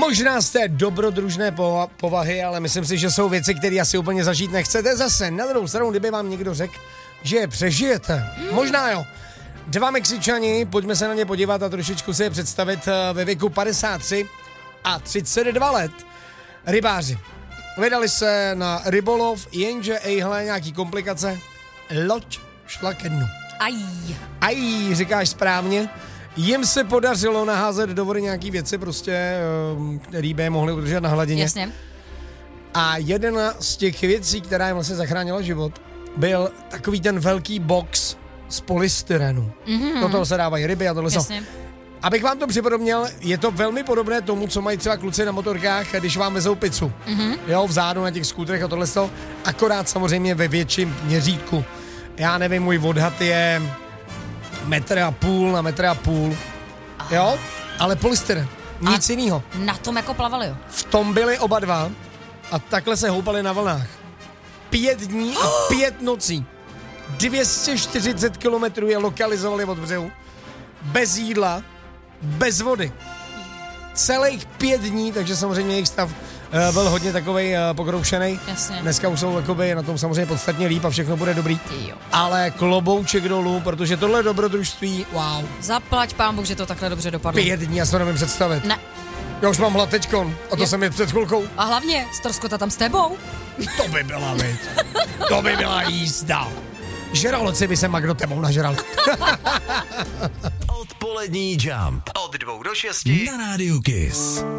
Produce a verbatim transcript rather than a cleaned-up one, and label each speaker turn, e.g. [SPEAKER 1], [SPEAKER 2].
[SPEAKER 1] Možná jste dobrodružné pova- povahy, ale myslím si, že jsou věci, které asi úplně zažít nechcete. Zase na druhou stranu, kdyby vám někdo řekl, že je přežijete. Možná jo. Dva Mexičani, pojďme se na ně podívat a trošičku si je představit ve věku padesát tři a třicet dva let. Rybáři. Vydali se na rybolov, jenže ejhle, nějaký komplikace. Loď šla ke dnu.
[SPEAKER 2] Aj.
[SPEAKER 1] Aj, říkáš správně. Jim se podařilo naházet do vody nějaký věci, prostě, který by je mohli udržet na hladině.
[SPEAKER 2] Jasně.
[SPEAKER 1] A jedna z těch věcí, která jim vlastně zachránila život, byl takový ten velký box z polystyrenu. Mm-hmm. Do toho se dávají ryby a tohle.
[SPEAKER 2] Jasně.
[SPEAKER 1] Abych vám to připodobnil, je to velmi podobné tomu, co mají třeba kluci na motorkách, když vám vezou pizzu. Mm-hmm. Jo, vzadu na těch skútrech a tohle, akorát samozřejmě ve větším měřítku. Já nevím, můj odhad je metr a půl na metr a půl. Aha. Jo, ale polystyren, nic jinýho.
[SPEAKER 2] Na tom jako plavali, jo?
[SPEAKER 1] V tom byli oba dva a takhle se houpali na vlnách. Pět dní a pět nocí. dvě stě čtyřicet kilometrů je lokalizovali od břehu. Bez jídla, bez vody. Celých pět dní, takže samozřejmě jejich stav uh, byl hodně takovej uh, pokroušenej.
[SPEAKER 2] Jasně.
[SPEAKER 1] Dneska už jsou jakoby, na tom samozřejmě podstatně líp a všechno bude dobrý.
[SPEAKER 2] Jo.
[SPEAKER 1] Ale klobouček dolů, protože tohle dobrodružství, wow.
[SPEAKER 2] Zaplať pán Bůh, že to takhle dobře dopadlo.
[SPEAKER 1] Pět dní, já si to nevím představit.
[SPEAKER 2] Ne.
[SPEAKER 1] Já už mám hlad teďkon, a to
[SPEAKER 2] Je.
[SPEAKER 1] jsem je před chvilkou.
[SPEAKER 2] A hlavně, Storskota tam s tebou.
[SPEAKER 1] To by byla, viď. To by byla jízda. Žraloci by se Magdo tebou nažral.
[SPEAKER 3] Odpolední Jump. Od dvou do šesti na Rádiu Kiss.